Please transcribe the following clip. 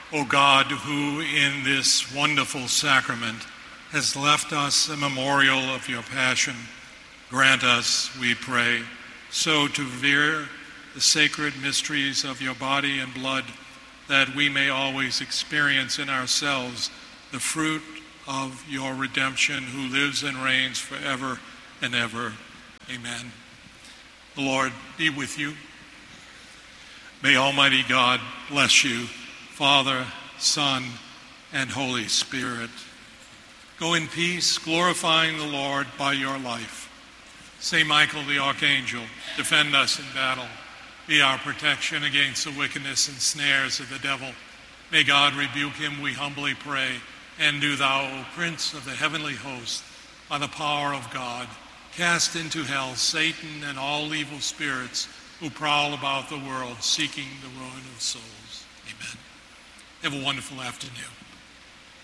O God, who in this wonderful sacrament has left us a memorial of your passion, grant us, we pray, so to revere the sacred mysteries of your body and blood, that we may always experience in ourselves the fruit of your redemption, who lives and reigns forever and ever. Amen. The Lord be with you. May Almighty God bless you, Father, Son, and Holy Spirit. Go in peace, glorifying the Lord by your life. Saint Michael the Archangel, defend us in battle. Be our protection against the wickedness and snares of the devil. May God rebuke him, we humbly pray. And do thou, O Prince of the heavenly host, by the power of God, cast into hell Satan and all evil spirits who prowl about the world seeking the ruin of souls. Amen. Have a wonderful afternoon.